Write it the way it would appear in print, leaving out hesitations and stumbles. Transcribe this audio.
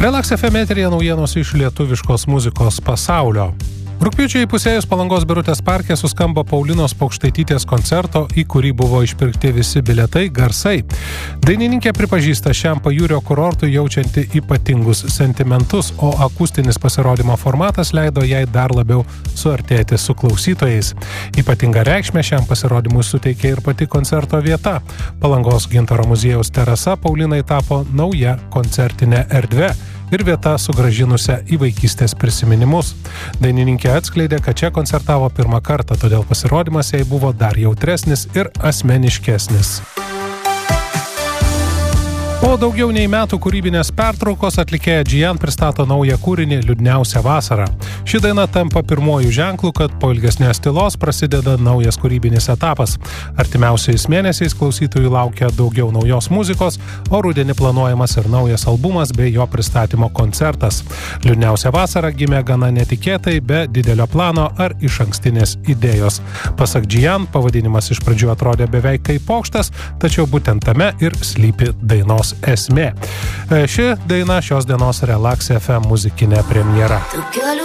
Relax FM eteryje naujienos iš lietuviškos muzikos pasaulio. Rugpjūčiui įpusėjus Palangos Birutės parke suskambo Paulinos Paukštaitytės koncerto, į kurį buvo išpirkti visi bilietai, garsai. Dainininkė pripažįsta šiam pajūrio kurortui jaučianti ypatingus sentimentus, o akustinis pasirodymo formatas leido jai dar labiau suartėti su klausytojais. Ypatingą reikšmę šiam pasirodymui suteikė ir pati koncerto vieta. Palangos Gintaro muziejaus terasa Paulinai tapo nauja koncertinė erdvė ir vieta sugrąžinusią į vaikystės prisiminimus. Dainininkė atskleidė, kad čia koncertavo pirmą kartą, todėl pasirodymas jai buvo dar jautresnis ir asmeniškesnis. Po daugiau nei metų kūrybinės pertraukos atlikėja Džian pristato naują kūrinį Liūdniausia vasara. Ši daina tampa pirmuoju ženklu, kad po ilgesnės tylos prasideda naujas kūrybinis etapas. Artimiausiais mėnesiais klausytojų laukia daugiau naujos muzikos, o rudenį planuojamas ir naujas albumas bei jo pristatymo koncertas. Liūdniausia vasara gimė gana netikėtai, be didelio plano ar išankstinės idėjos. Pasak Džian, pavadinimas iš pradžių atrodė beveik kaip pokštas, tačiau būtent tame ir slypi dainos esmė. Ši daina šios dienos Relax FM muzikinė premjera.